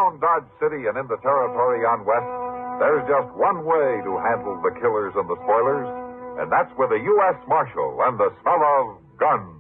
around Dodge City and in the territory on West, there's just one way to handle the killers and the spoilers, and that's with a U.S. Marshal and the smell of guns.